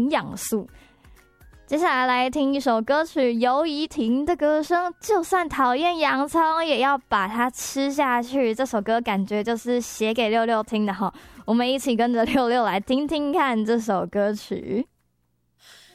营养素。接下来听一首歌曲，游怡婷的歌声，就算讨厌洋葱也要把它吃下去。这首歌感觉就是写给六六听的齁，我们一起跟着六六来听听看这首歌曲。